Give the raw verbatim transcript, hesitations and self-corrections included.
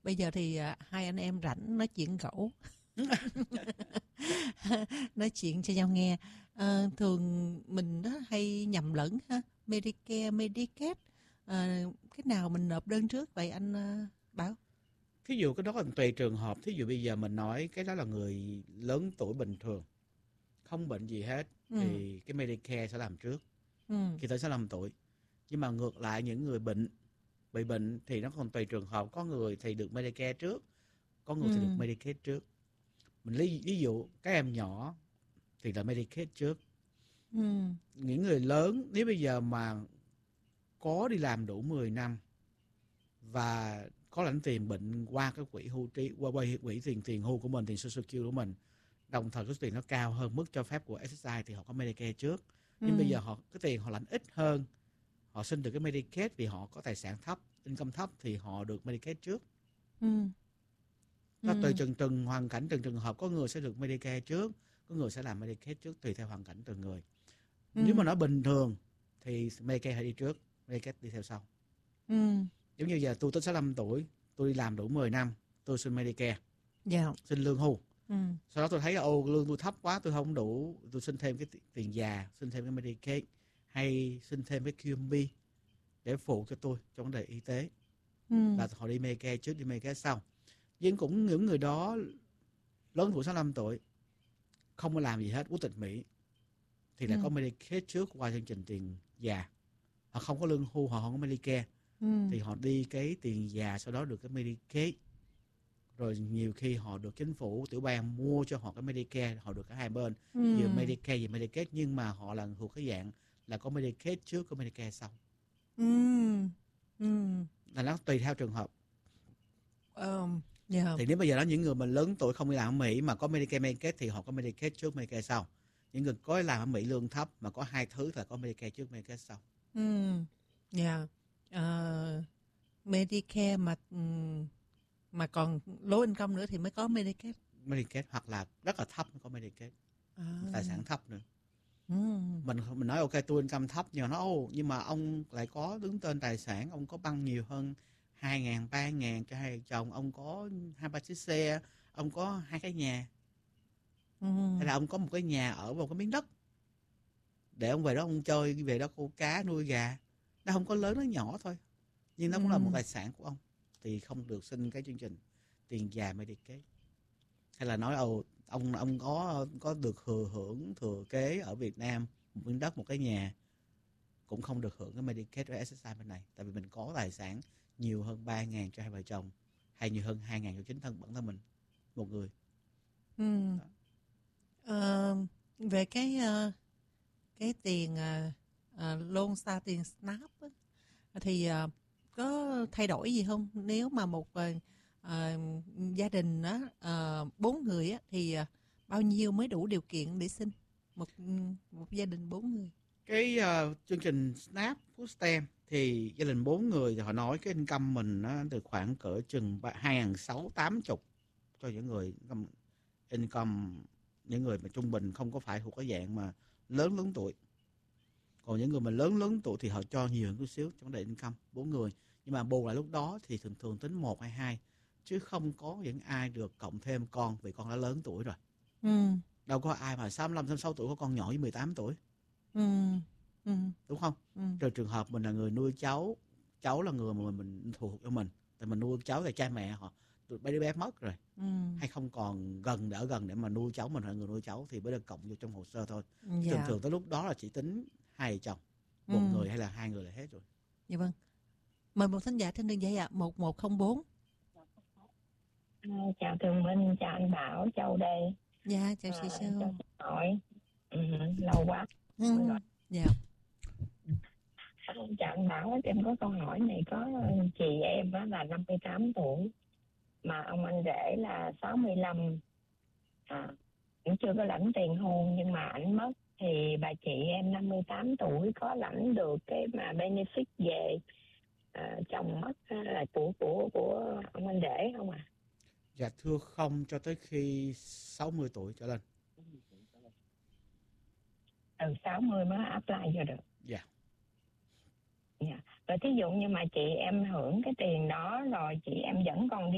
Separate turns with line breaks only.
bây giờ thì à, hai anh em rảnh nói chuyện gẫu. Nói chuyện cho nhau nghe. À, thường mình đó hay nhầm lẫn ha, Medicare, Medicaid. À, cái nào mình nộp đơn trước vậy anh uh, Bảo?
Thí dụ cái đó là tùy trường hợp. Thí dụ bây giờ mình nói cái đó là người lớn tuổi bình thường, không bệnh gì hết,
Ừ.
thì cái Medicare sẽ làm trước
Ừ.
khi tới sáu mươi lăm tuổi. Nhưng mà ngược lại những người bệnh, bị bệnh thì nó còn tùy trường hợp. Có người thì được Medicare trước, có người
Ừ.
thì được Medicaid trước. Mình lấy ví dụ các em nhỏ thì là Medicaid trước.
Ừ.
Những người lớn nếu bây giờ mà có đi làm đủ mười năm và có lãnh tiền bệnh qua cái quỹ hưu trí, qua quỹ, quỹ tiền tiền hưu của mình, tiền Social Security của mình, đồng thời số tiền nó cao hơn mức cho phép của ét ét i thì họ có Medicare trước.
Ừ.
Nhưng bây giờ họ cái tiền họ lãnh ít hơn, họ xin được cái Medicaid vì họ có tài sản thấp, income thấp thì họ được Medicaid trước.
Ừ.
Nó tùy
Ừ.
từng từng hoàn cảnh, từng trường hợp, có người sẽ được Medicare trước, có người sẽ làm Medicaid trước, tùy theo hoàn cảnh từng người.
Ừ.
Nếu mà nói bình thường thì Medicare hãy đi trước, Medicaid đi theo sau.
Ừ.
Giống như giờ tôi tới sáu mươi lăm tuổi, tôi đi làm đủ mười năm, tôi xin Medicare,
Dạ.
xin lương hưu.
Ừ.
Sau đó tôi thấy ô lương tôi thấp quá, tôi không đủ, tôi xin thêm cái tiền già, xin thêm cái Medicaid, hay xin thêm cái quy em bê để phụ cho tôi trong vấn đề y tế.
Ừ.
Là họ đi Medicare trước, đi Medicare sau. Nhưng cũng những người đó lớn tuổi sáu mươi lăm tuổi, không có làm gì hết, quốc tịch Mỹ, thì lại
Ừ.
có Medicaid trước qua chương trình tiền già. Họ không có lương hưu, họ không có Medicare,
Ừ.
thì họ đi cái tiền già, sau đó được cái Medicaid. Rồi nhiều khi họ được chính phủ tiểu bang mua cho họ cái Medicare, họ được cả hai bên,
Ừ.
vừa Medicare vừa Medicaid, nhưng mà họ là thuộc cái dạng là có Medicaid trước, có Medicare sau.
Ừ. Ừ.
Là nó tùy theo trường hợp.
Um, dạ.
Thì nếu bây giờ đó những người mình lớn tuổi không đi làm ở Mỹ mà có Medicare, Medicaid thì họ có Medicaid trước, Medicare sau. Những người có làm ở Mỹ lương thấp mà có hai thứ là có Medicare trước, Medicare sau.
Ừ. Dạ. Ờ, Medicare mà ừm, mà còn low income nữa thì mới có Medicaid.
Medicaid hoặc là rất là thấp mới có Medicaid,
À.
tài sản thấp nữa.
Ừ.
Mình mình nói ok tôi income thấp, nhưng mà nó ô nhưng mà ông lại có đứng tên tài sản, ông có băng nhiều hơn hai ngàn, ba ngàn cho hai vợ chồng, ông có hai ba chiếc xe, ông có hai cái nhà,
Ừ.
hay là ông có một cái nhà ở một cái miếng đất để ông về đó ông chơi, về đó câu cá, nuôi gà. Nó không có lớn, nó nhỏ thôi, nhưng nó cũng là một
Ừ.
tài sản của ông, thì không được xin cái chương trình tiền già Medicaid. Hay là nói ồ ông ông có có được thừa hưởng thừa kế ở Việt Nam một miếng đất, một cái nhà, cũng không được hưởng cái Medicaid với ét ét i bên này, tại vì mình có tài sản nhiều hơn ba ngàn cho hai vợ chồng, hay nhiều hơn hai ngàn cho chính thân bản thân mình một người.
Ừ.
Đó.
Ờ, về cái ờ, cái tiền uh, loan start tiền SNAP á, thì ờ, có thay đổi gì không? Nếu mà một ờ, ờ, gia đình á ờ, bốn người á thì ờ, bao nhiêu mới đủ điều kiện để xin một một gia đình bốn người?
Cái uh, chương trình SNAP Food Stamp thì gia đình bốn người thì họ nói cái income mình nó từ khoảng cỡ chừng hai ngàn sáu trăm tám mươi cho những người income, income những người mà trung bình, không có phải thuộc cái dạng mà lớn lớn tuổi. Còn những người mà lớn lớn tuổi thì họ cho nhiều hơn chút xíu trong vấn đề income bốn người, nhưng mà bù lại lúc đó thì thường thường tính một hay hai, chứ không có những ai được cộng thêm con vì con đã lớn tuổi rồi.
Ừ.
Đâu có ai mà sáu mươi lăm, sáu mươi sáu tuổi có con nhỏ với mười tám tuổi.
Ừ. Ừ.
Đúng không?
Ừ.
Trừ trường hợp mình là người nuôi cháu, cháu là người mà mình thuộc cho mình, tại mình nuôi cháu thì cha mẹ họ bé đứa bé mất rồi,
Ừ.
hay không còn gần để ở gần để mà nuôi cháu, mình là người nuôi cháu thì mới được cộng vô trong hồ sơ thôi. Chứ thường
Dạ.
thường tới lúc đó là chỉ tính hai vợ chồng,
Ừ.
một người hay là hai người là hết rồi.
Dạ vâng. Mời một thính giả trên đường dây ạ, một một không bốn.
À, chào Tường Minh, chào anh Bảo, Châu đây.
Dạ, chào
À,
chị
cho
Châu.
xin hỏi, ừ, lâu quá
Ừ.
mới gọi.
Dạ.
À, chào anh Bảo, em có câu hỏi này. Có chị em á là năm mươi tám tuổi, mà ông anh rể là sáu mươi lăm, à, cũng chưa có lãnh tiền hôn nhưng mà ảnh mất, thì bà chị em năm mươi tám tuổi có lãnh được cái mà benefit về à, chồng mất là của của của ông anh rể không à?
Dạ thưa không, cho tới khi sáu mươi tuổi trở lên.
Từ sáu mươi mới apply cho được.
Dạ.
Dạ. Rồi thí dụ như mà chị em hưởng cái tiền đó rồi chị em vẫn còn đi